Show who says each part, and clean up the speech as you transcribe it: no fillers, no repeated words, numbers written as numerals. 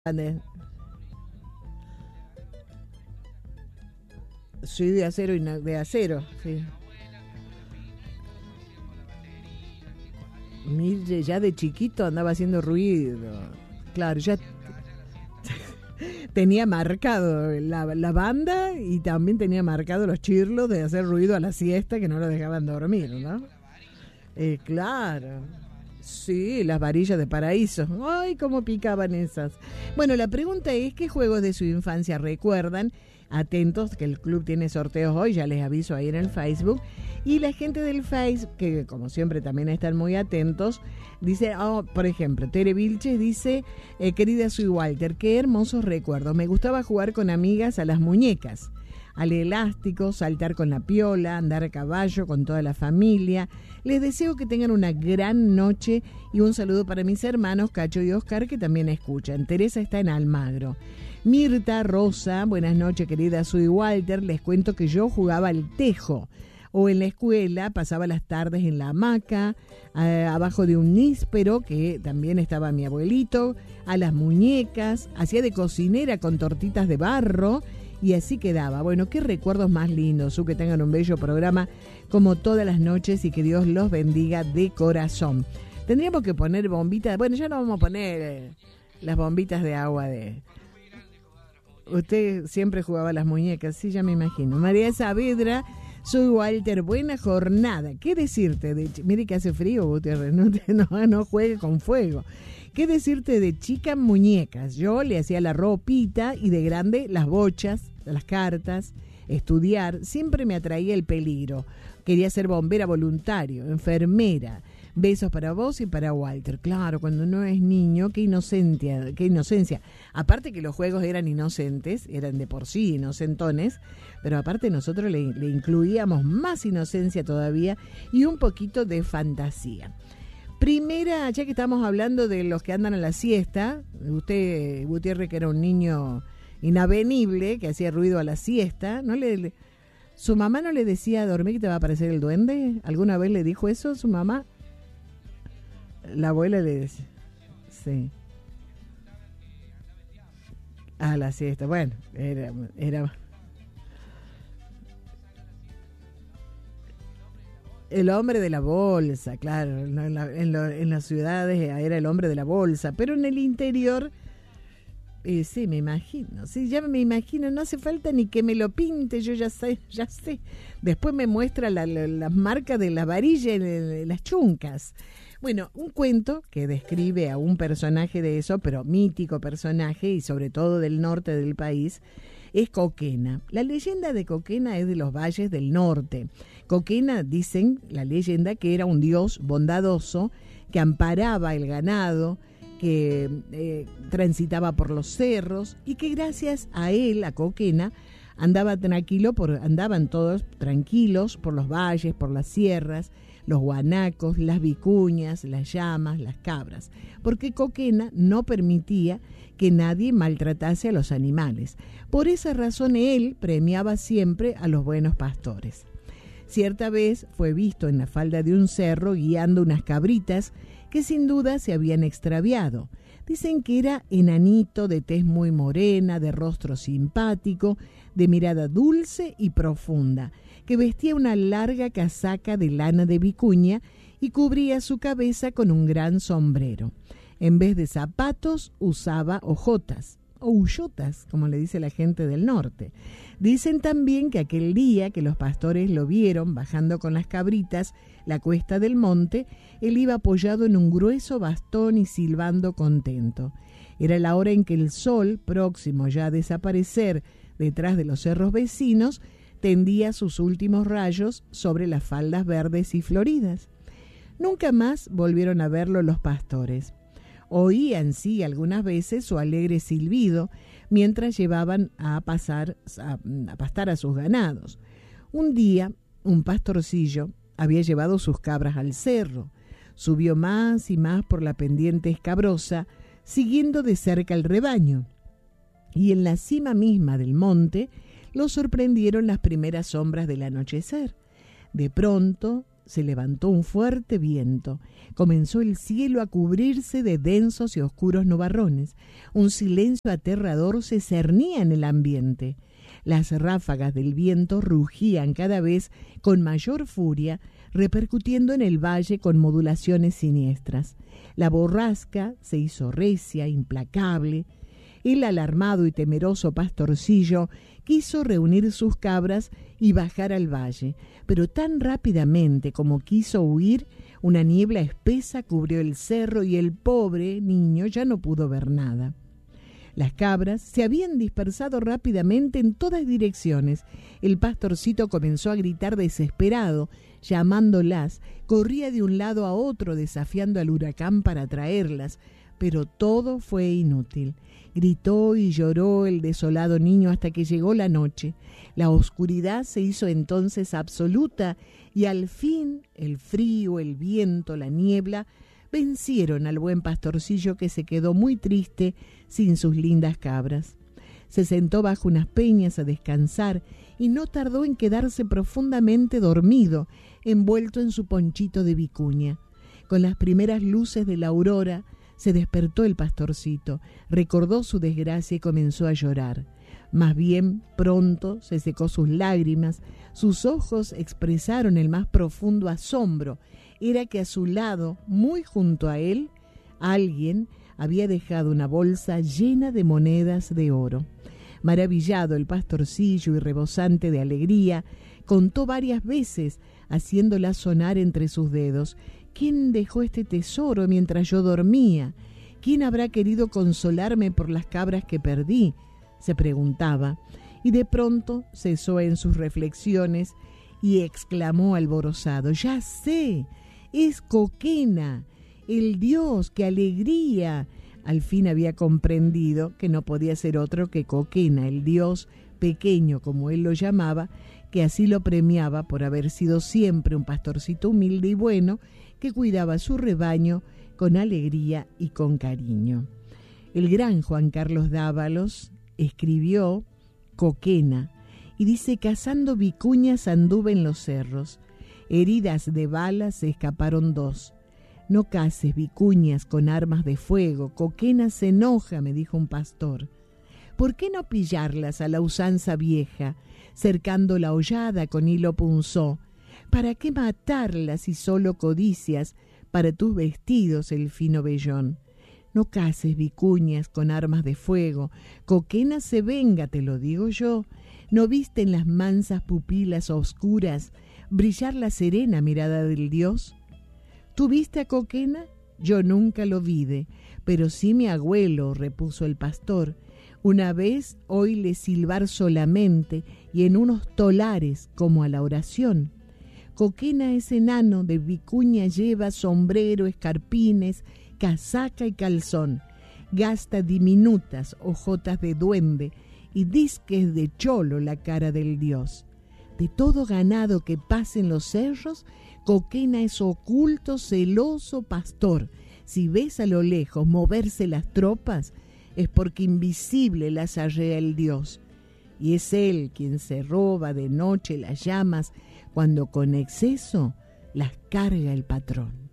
Speaker 1: Sí, de acero y de acero, sí. Mire, ya de chiquito andaba haciendo ruido. Claro, ya tenía marcado la banda y también tenía marcado los chirlos de hacer ruido a la siesta que no lo dejaban dormir, ¿no? Claro. Sí, las varillas de paraíso. Ay, cómo picaban esas. Bueno, la pregunta es, ¿qué juegos de su infancia recuerdan? Atentos, que el club tiene sorteos hoy, ya les aviso ahí en el Facebook. Y la gente del Facebook, que como siempre también están muy atentos, dice, por ejemplo, Tere Vilches dice, querida soy Walter, qué hermosos recuerdos. Me gustaba jugar con amigas a las muñecas, al elástico, saltar con la piola, andar a caballo con toda la familia. Les deseo que tengan una gran noche y un saludo para mis hermanos Cacho y Oscar, que también escuchan. Teresa está en Almagro. Mirta Rosa, buenas noches querida, soy Walter. Les cuento que yo jugaba al tejo, o en la escuela pasaba las tardes en la hamaca, abajo de un níspero, que también estaba mi abuelito, a las muñecas, hacía de cocinera con tortitas de barro, y así quedaba. Bueno, qué recuerdos más lindos. Que tengan un bello programa como todas las noches y que Dios los bendiga de corazón. Tendríamos que poner bombitas. Bueno, ya no vamos a poner las bombitas de agua de... Usted siempre jugaba a las muñecas, sí, ya me imagino. María Saavedra, soy Walter, buena jornada. ¿Qué decirte? Mire que hace frío, Gutiérrez, no juegue con fuego. ¿Qué decirte de chica muñecas? Yo le hacía la ropita y de grande las bochas, las cartas, estudiar. Siempre me atraía el peligro. Quería ser bombera voluntario, enfermera. Besos para vos y para Walter. Claro, cuando uno es niño, qué inocencia. Aparte que los juegos eran inocentes, eran de por sí inocentones, pero aparte nosotros le incluíamos más inocencia todavía y un poquito de fantasía. Primera, ya que estamos hablando de los que andan a la siesta, usted, Gutiérrez, que era un niño inavenible, que hacía ruido a la siesta, ¿su mamá no le decía a dormir que te va a aparecer el duende? ¿Alguna vez le dijo eso su mamá? La abuela le decía, sí. A la siesta, bueno, era el hombre de la bolsa, claro, en las ciudades era el hombre de la bolsa, pero en el interior, sí, me imagino, sí, ya me imagino, no hace falta ni que me lo pinte, yo ya sé. Después me muestra las marcas de la varilla en las chuncas. Bueno, un cuento que describe a un personaje de eso, pero mítico personaje y sobre todo del norte del país, es Coquena. La leyenda de Coquena es de los valles del norte. Coquena, dicen la leyenda, que era un dios bondadoso que amparaba el ganado, que transitaba por los cerros y que gracias a él, a Coquena, andaban todos tranquilos por los valles, por las sierras, los guanacos, las vicuñas, las llamas, las cabras, porque Coquena no permitía que nadie maltratase a los animales. Por esa razón él premiaba siempre a los buenos pastores. Cierta vez fue visto en la falda de un cerro guiando unas cabritas que sin duda se habían extraviado. Dicen que era enanito, de tez muy morena, de rostro simpático, de mirada dulce y profunda, que vestía una larga casaca de lana de vicuña y cubría su cabeza con un gran sombrero. En vez de zapatos usaba hojotas, o huyotas, como le dice la gente del norte. Dicen también que aquel día que los pastores lo vieron bajando con las cabritas la cuesta del monte, él iba apoyado en un grueso bastón y silbando contento. Era la hora en que el sol, próximo ya a desaparecer detrás de los cerros vecinos, tendía sus últimos rayos sobre las faldas verdes y floridas. Nunca más volvieron a verlo los pastores. Oían, sí, algunas veces su alegre silbido mientras llevaban a pastar a sus ganados. Un día, un pastorcillo había llevado sus cabras al cerro. Subió más y más por la pendiente escabrosa, siguiendo de cerca el rebaño. Y en la cima misma del monte lo sorprendieron las primeras sombras del anochecer. De pronto se levantó un fuerte viento. Comenzó el cielo a cubrirse de densos y oscuros nubarrones. Un silencio aterrador se cernía en el ambiente. Las ráfagas del viento rugían cada vez con mayor furia, repercutiendo en el valle con modulaciones siniestras. La borrasca se hizo recia, implacable. El alarmado y temeroso pastorcillo quiso reunir sus cabras y bajar al valle, pero tan rápidamente como quiso huir, una niebla espesa cubrió el cerro y el pobre niño ya no pudo ver nada. Las cabras se habían dispersado rápidamente en todas direcciones. El pastorcito comenzó a gritar desesperado, llamándolas, corría de un lado a otro desafiando al huracán para traerlas, pero todo fue inútil. Gritó y lloró el desolado niño hasta que llegó la noche. La oscuridad se hizo entonces absoluta y al fin el frío, el viento, la niebla vencieron al buen pastorcillo, que se quedó muy triste sin sus lindas cabras. Se sentó bajo unas peñas a descansar y no tardó en quedarse profundamente dormido, envuelto en su ponchito de vicuña. Con las primeras luces de la aurora se despertó el pastorcito, recordó su desgracia y comenzó a llorar. Más bien pronto se secó sus lágrimas, sus ojos expresaron el más profundo asombro. Era que a su lado, muy junto a él, alguien había dejado una bolsa llena de monedas de oro. Maravillado, el pastorcillo y rebosante de alegría, contó varias veces, haciéndola sonar entre sus dedos: ¿quién dejó este tesoro mientras yo dormía? ¿Quién habrá querido consolarme por las cabras que perdí?, se preguntaba, y de pronto cesó en sus reflexiones y exclamó alborozado: ¡ya sé! ¡Es Coquena! ¡El dios! ¡Qué alegría! Al fin había comprendido que no podía ser otro que Coquena, el dios pequeño, como él lo llamaba, que así lo premiaba por haber sido siempre un pastorcito humilde y bueno, que cuidaba su rebaño con alegría y con cariño. El gran Juan Carlos Dávalos escribió Coquena y dice: cazando vicuñas anduve en los cerros, heridas de balas se escaparon dos. No caces vicuñas con armas de fuego, Coquena se enoja, me dijo un pastor. ¿Por qué no pillarlas a la usanza vieja, cercando la hollada con hilo punzó? ¿Para qué matarlas si solo codicias para tus vestidos el fino vellón? No caces vicuñas con armas de fuego, Coquena se venga, te lo digo yo. ¿No viste en las mansas pupilas oscuras brillar la serena mirada del dios? ¿Tú viste a Coquena? Yo nunca lo vide, pero sí mi abuelo, repuso el pastor. Una vez oíle silbar solamente y en unos tolares como a la oración. Coquena es enano, de vicuña lleva sombrero, escarpines, casaca y calzón. Gasta diminutas hojotas de duende y disques de cholo la cara del dios. De todo ganado que pasa en los cerros, Coquena es oculto, celoso pastor. Si ves a lo lejos moverse las tropas, es porque invisible las arrea el dios. Y es él quien se roba de noche las llamas cuando con exceso las carga el patrón.